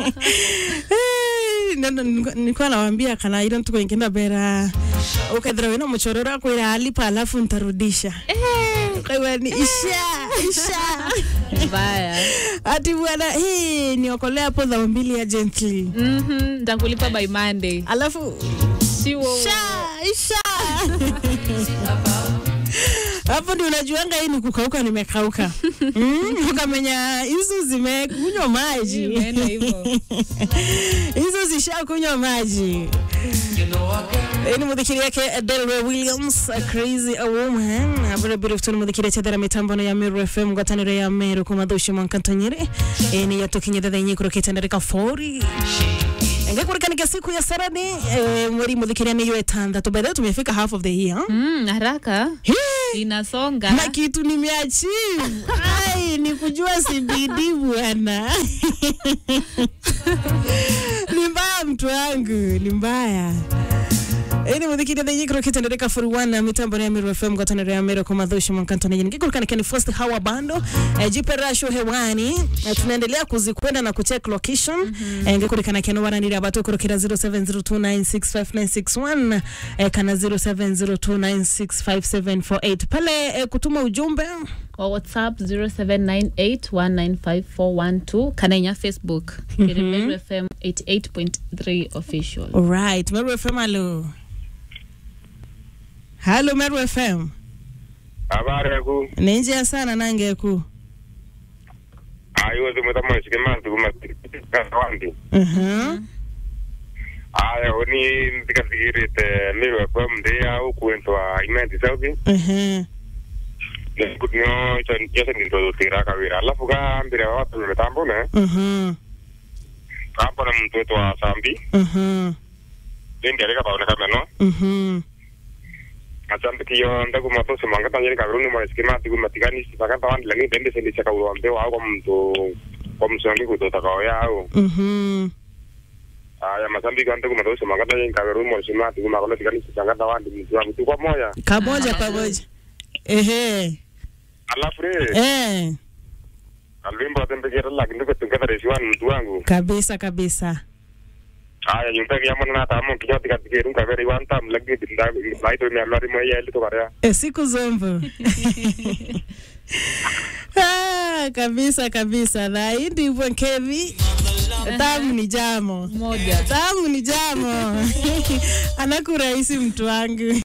Nilikuwa nawaambia kana ile mtu kwingine bera ukadra wena mchorora kwa ile alipa alafu nitarudisha. Kwa hiyo ni isha. Baya. Ati bwana hii niokolea hapo za mbili ya gently. Nitakulipa by Monday. Alafu Siwo. Isha. Hapo ndio unajuanga hii ni kukauka nimekauka. Ukamenya hizo zimekunywa maji. Imeenda hivyo. Hizo zishakunywa maji. Ni mudhikiri yake Delroy Williams, A Crazy a Woman. Abura birufutuni mudhikiri chadera mitambo na ya Meru FM ngwataniro ya Meru kumadhushi mwankantonyere. Ni yatokinye dada yenye kuroketa ndarika 40. Ngekurukanika siku ya Sarani mweri mudhikiri ni yoe tanda. Tubadha tumefika half of the year. Haraka. Inasonga. Na kitu nimeachieve. Ai, ni kujua CBD bwana. Ni mbaya mtu wangu, ni mbaya. Ini mudhikiri dada yenye kuroketa ndarika 41 mitambo na ya Meru FM ngwataniro ya Meru kumadhushi mwankantonyere. Ngekurukanika ni first hour bando. Jipe rasho hewani. Tunaendelea kuzikwenda na kucheck location. Ngekurikana keno wananira abatu kurokera 0702965961 kana 0702965748 pale kutuma ujumbe wa WhatsApp 0798195412 kana nya Facebook Meru FM 88.3 official. Alright, Meru FM Hello Meru FM. Habari ku. Nenje sana nange ku. Ayo zimutama shikimantu kumawandi. Ayo ni ndikafikirite Meru FM ndia ukuentwa imenti sauti. Ndio yose ndio tiraka wira. Alafu kaambira watu mitambo ne. Hapo na mtu wetu wa Sambi. Ndio alika paona kama no. Asante kiyo ndaku matoso mangata nyeri kagruni mwa skemati kumatikani sipakata wandi lakini tende sendi chaka uwambe wa kwa mtu kwa msongi kutoka yao. Aya Masambi kante kumatoso mangata nyeri kagruni mwa skemati kumatikani sipakata wandi mtu kwa moja. Kamoja. Alafu Alwimbo atembegera lakini kutunga reshiwan mtu wangu. Kabisa. Aya nyumba kiyama na tamu kijoti katikirunga very one time lagi dinda baito ni alari moya ile to karea. Siku zombo. Kabisa. Na hindi hivyo Kevi. Tamu ni jamo. Moja. Tamu ni jamo. Anakuraisi mtu wangu.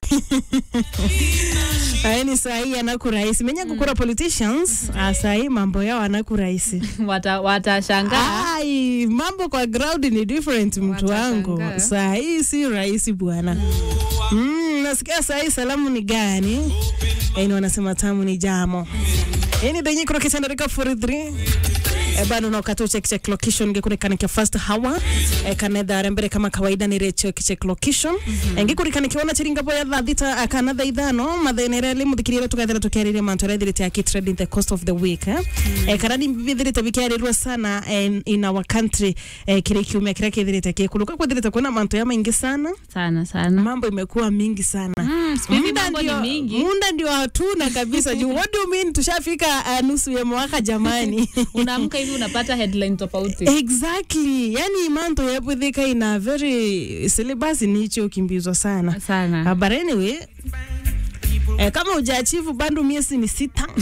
Aini sahi anakuraisi. Menya kukura politicians. Sahi mambo yao anakuraisi. Watashangaa. Ai, mambo kwa ground ni different mtu wangu. Sahi si raisi bwana. Nasikia sahi salamu ni gani? Aini wanasema tamu ni jamo. Ini denye kuna kitanda rika 43. Bado na ukatu check location ngekurekana kwa first hour. Kaneda rembere kama kawaida ni check location. Ngekurekana kiona chiringa boya dhabita kanada idhano madhenere mudhikirira tukadera tukiarire mantore dirite ya trade in the cost of the week. Karani bidirite bikiarirwa sana in our country kirikiumia kirake dirite kikuluka kwa dirite kuna manto ya mengi sana. Mambo imekuwa mingi sana. Mambo ni mingi. Munda ndio hatuna kabisa. What do you mean tushafika nusu ya mwaka jamani? Unaamka hivi unapata headline tofauti. Exactly. Yani manto ya budhika ina very syllabus nicho kimbizwa sana. But anyway, kama hujaachieve bado miezi ni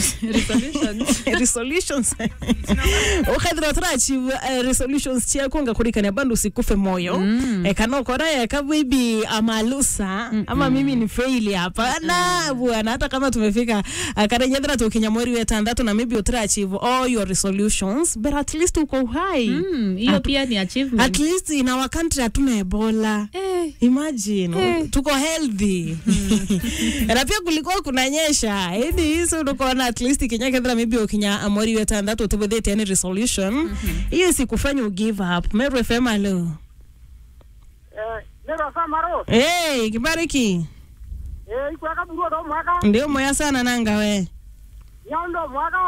6 resolutions. Ukadra achieve resolutions chia kunga kurikana bado usikufe moyo. Kana ukora kabibi amalusa ama mimi ni fail hapa na bwana hata kama tumefika karanyedra tukinyamweri wa tandatu na maybe utra achieve all your resolutions but at least uko high. Hiyo pia ni achievement. At least in our country hatuna Ebola. Imagine tuko healthy. Na pia kulikuwa kunanyesha. Hidi hizo unaona at least kinyakadra maybe ukinya amori weta ndato utubedete any resolution. Hiyo si kufanya u give up. Meru FM alo. Meru FM aro. Kibariki. Iko akaburu ndo mwaka. Ndio moya sana nanga we. Nyondo mwaka.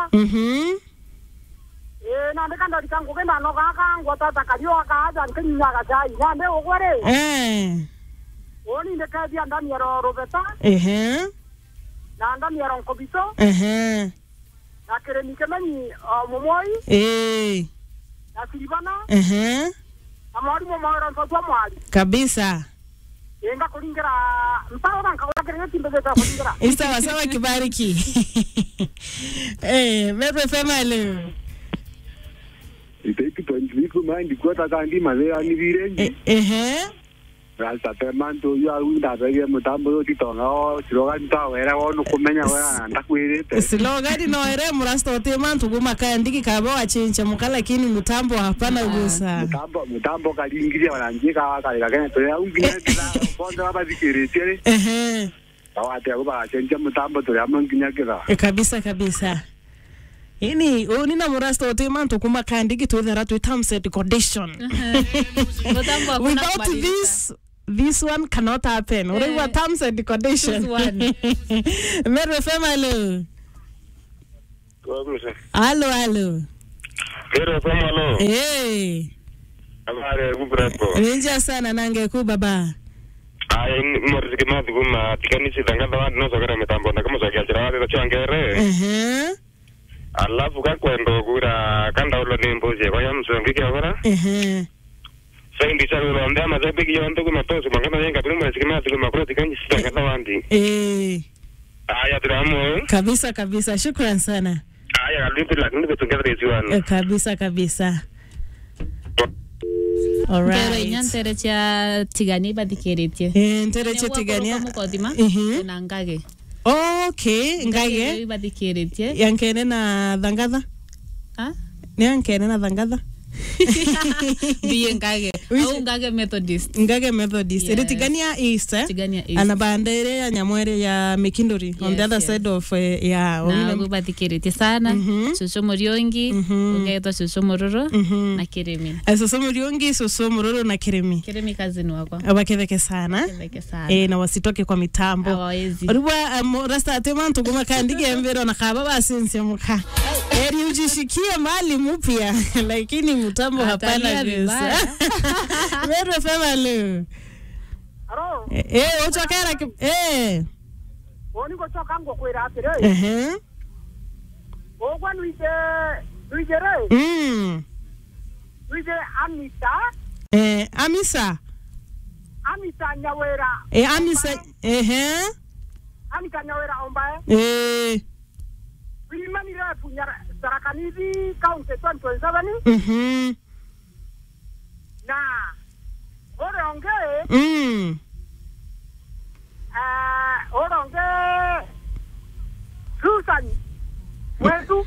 Na ndikanda dikango kenda no kaka ngota takanyo akaja nkinya kachai. Ngande ogwere. Oni ndekadia ndani ya robeta. Na ndani ya ronkobito. Na kere nikemenyi momoi. asilibana amwari mo mawara ntwa mwari kabisa yenga kulingira mtaona nkaona kile timbeza kulingira sawa sawa kibariki Metro FM alo Ipeki ponjiko mandi kwata kandi male ani virenji Rasta temanto ya unda bege mutambo titonga siroga ntawera wono kumenya wera ndakwirite siloga no ere murasta temanto guma kandi kaba wachincha mukala lakini mutambo hapana gusa mutambo kalingiria wananjika kale kanya to ya unginya kila bonda babazikirete awate kuba chenja mutambo to ya manginya kila kabisa kabisa ini onina murasta otemanto kuma kandi kitodera to terms and condition without this one cannot happen. What are terms and conditions? Metro FM alo. Hello. Metro FM alo. Habari kubrapo. Ninja sana nange ku baba. Ai mwarizike mati kuma tikanisi tangata watu noso kara mitambo na kama sokia watu changere. Alafu kakwendo kura kanda ulo nimboje kwa yamsongi kiabara. Saindi chalo ronda mazabe kiyonto kuma tosi mangana yenga primo sikimati kuma proti kanyi sitangata wandi. Aya dramo. Kabisa shukran sana. Aya lipi lakini betungedre ziwana. Kabisa. All right. Pero inyantere cha tigani badikeretie. Ntere cha tigani. Mukodima na ngage. Okay, ngage. Badikeretie. Yankene na dhangadha? Ni yankene na dhangadha? Biye ngage. Au ngage Methodist. Ere Tigania East. Anabandere ya Nyamwere ya Mikindori on the other side of ya na badikeretie sana. Soso Muriongi, ungeto Soso Muroro na Kiremi. Soso Muriongi, Soso Muroro na Kiremi. Kiremi kazini wako. Abakeveke sana. Na wasitoke kwa mitambo. Oriwa rasta atemanto kuma kandige mbero na kaba basinse muka. Eri ujishikia mali mupya lakini mutambo hapana visa. Metro FM alo. Ochokera Oni ko choka ngo kwera atire. Ogwa nuite Nuite Amisa. Amisa Nyawera. Amisa Amisa Nyawera ombae. Wilimani ra punyara sarakanizi kaunti 27. Na oronge Susan wetu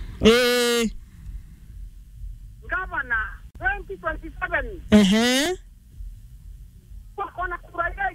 gavana 2027 kona kuraye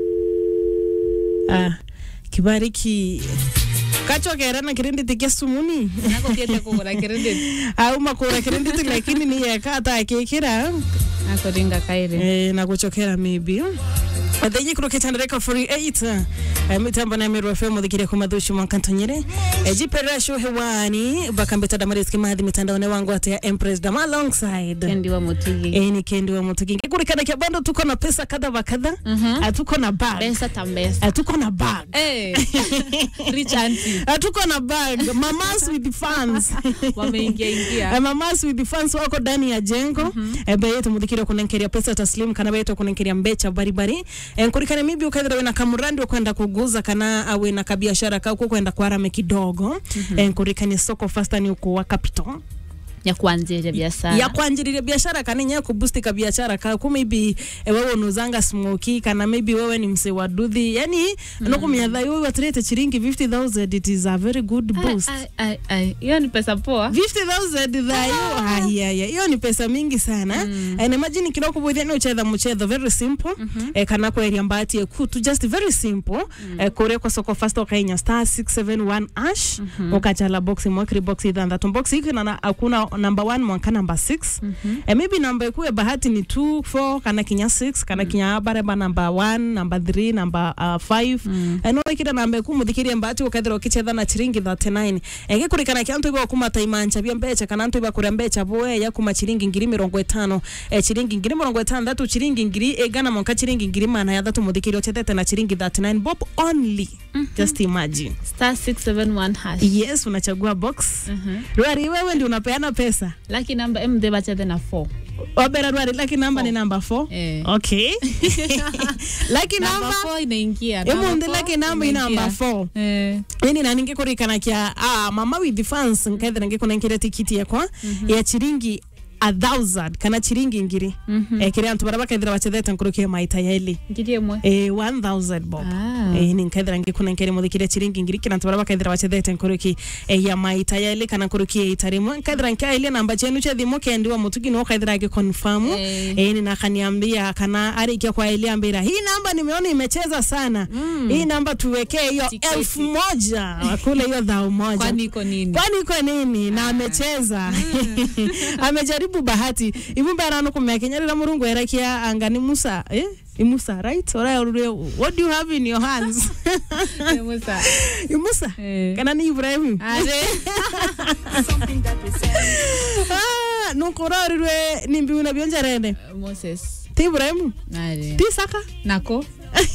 kibariki kachokera na kirinditi kia sumuni nako kiete kukura kirinditi au makura kirinditi lakini ni yakata akikira nako ringa kaire na kuchokera maybe Adenye kuroke chandareka 48 mitambo na Metro FM dhikire kumadhushi mwankantonyere jiperasho hewani bakambeta damariski mahadi mitandaone wangu hata ya Empress Dama alongside Kendi wa Mutugi ni Kendi wa Mutugi kurikana kia bando tuko na pesa kada wakada atuko na bag pesa tambesa atuko na bag rich auntie atuko na bag mamas with the fans wameingia mamas with the fans wako ndani ya jengo yetu mudhikire kunenkeria pesa taslim kana yetu kunenkeria mbecha baribari Nkurikane mibi ukadra wena kamurandi wakwenda kuguza kana awe na kabiashara kauko kwenda kuarame kidogo. Nkurikane soko fasta ni uko wa capital. Ya kuanzia biashara. Ya kuanzia biashara kana nya kubusti ka biashara ka maybe wewe unuzanga smoky kana maybe wewe ni mse wa dudhi. Yani nokumyadha wewe watrete chiringi 50,000 it is a very good boost. Hiyo ni pesa poa. 50,000 dhayo. Hiyo ni pesa mingi sana. And imagine kinoko bwithia no chedha muchedha very simple. Kana kwa area mbati kutu just very simple. Kore kwa soko fasta kainya *671# ukachala box mwakri box idanda box hiki na hakuna number 1 mwanka number 6 maybe number ikuwe bahati ni 2 4 kana kinya 6 kana kinya bareba number 1 number 3 number 5 no ikira number ku muthikiri mbati ukethera ukichetha na chiringi 39 kurikana kyantu ibo kuma taimancha bia mbecha kana ntu iba kuria mbecha boe ya kuma chiringi 50 chiringi 50 chiringi ngiri egana mwanka chiringi ngiri mana ya thatu muthikiri uchethete na chiringi 39 bob only just imagine *671#. yes unachagua box Rwari wewe ndio unapeana pesa. Lucky number mde bacha tena 4. Obera rwari lucky number ni number 4. Okay. Lucky number 4 inaingia. Emu lucky number ni number 4. Nini na ninge kurikana kia mama with the fans nkaithira ngikuna nkire tikiti yakwa ya chiringi 1,000 kana chiringi ngiri kire antu baraba kaithira bachetheta nkurukie maita yaili ngiri emwe 1,000 bob ni nkaithira ngikuna nkire muthikire chiringi ngiri kire antu baraba kaithira bachetheta nkurukie ya maita yaili kana nkurukie itarimo nkaithira nkaile namba chenu cha thimo kendi wa mutugi no kaithira gikonfirm ni nakaniambia kana arikia kwa ile ambira hii namba nimeona imecheza sana hii namba tuwekee hiyo 1,000 wakule hiyo 1,000 kwani iko nini na amecheza amejaribu bahati ibumba rano kumekenyerera murungu erakia angani Musa Musa right what do you have in your hands Musa kana ni Ibrahim no korarwe nimbi una bionjarene Moses ti Ibrahim ti Saka nako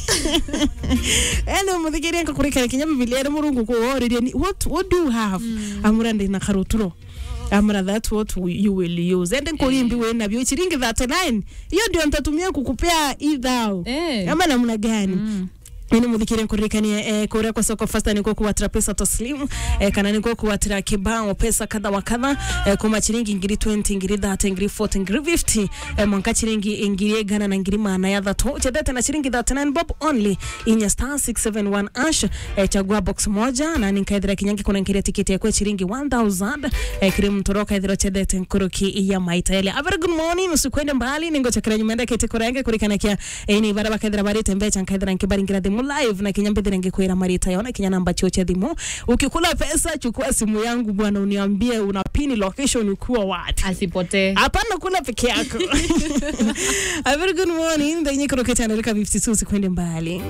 ene muthikiri nkakurikira kinya Biblia murungu ko what do you have amurande na karoturo amra that's what you will use and nkolimbi we nabyo chiringi 39 hiyo ndio nitatumia kukupea idhao ama namna gani Nini muthikire nkurikania kuria kwa soko fasta niko kuwatira pesa taslimu kana niko kuwatira kibao pesa kadha wa kadha kuma chiringi ngiri 20 ngiri 30 ngiri 40 ngiri 50 mwanka chiringi ngiri gana na ngiri maana ya thato chedete na chiringi 39 bob only inya star 671 ash chagua box moja na nikaidhira kinyangi kuna ngiri tiketi ya kwa chiringi 1,000 kiri mtoroka idhira chedete nkuruki ya maita yale. A very good morning usikwende mbali ningo chakira nyumenda kete korenge kurikana kia ni baraba kaidhira barite mbecha nkaidhira nkibari ngira live na kinyambedere ngekwira marita yona kinya namba choche thimo ukikula pesa chukua simu yangu bwana uniambie una pin location ukuwa wapi asipotee hapana kula peke yako. A very good morning ndenye kroke channel ka 52 sikwende mbali.